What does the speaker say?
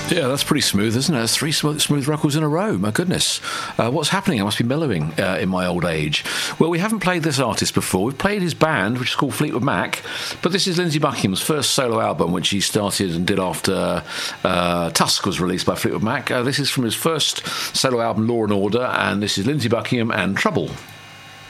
Yeah, that's pretty smooth, isn't it? That's three smooth records in a row. My goodness. What's happening? I must be mellowing in my old age. Well, we haven't played this artist before. We've played his band, which is called Fleetwood Mac, but this is Lindsey Buckingham's first solo album, which he started and did after Tusk was released by Fleetwood Mac. This is from his first solo album, Law and Order, and this is Lindsey Buckingham and Trouble.